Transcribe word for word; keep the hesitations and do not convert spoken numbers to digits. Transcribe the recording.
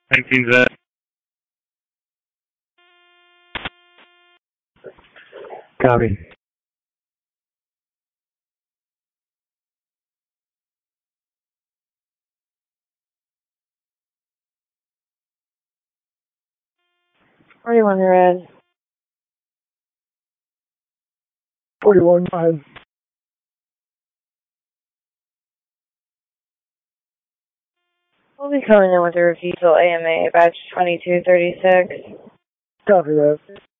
nineteen Z. Copy. forty-one red. forty-one five. We'll be coming in with a refusal A M A, batch twenty-two thirty-six. Copy that.